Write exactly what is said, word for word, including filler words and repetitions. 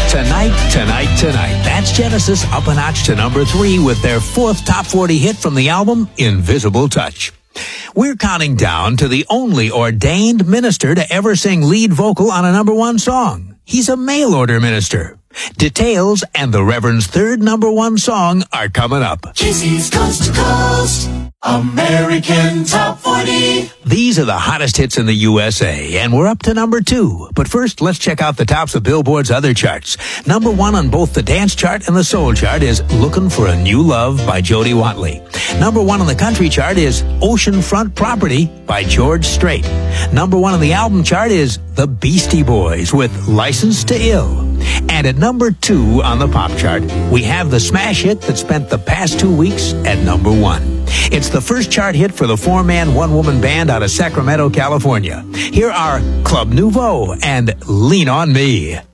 Tonight, tonight, tonight. That's Genesis up a notch to number three with their fourth top forty hit from the album, Invisible Touch. We're counting down to the only ordained minister to ever sing lead vocal on a number one song. He's a mail-order minister. Details and the Reverend's third number one song are coming up. J C's Coast to Coast, American Top forty. These are the hottest hits in the U S A, and we're up to number two. But first, let's check out the tops of Billboard's other charts. Number one on both the dance chart and the soul chart is Looking for a New Love by Jody Watley. Number one on the country chart is Oceanfront Property by George Strait. Number one on the album chart is The Beastie Boys with License to Ill. And at number two on the pop chart, we have the smash hit that spent the past two weeks at number one. It's the first chart hit for the four-man, one-woman band out of Sacramento, California. Here are Club Nouveau and Lean on Me.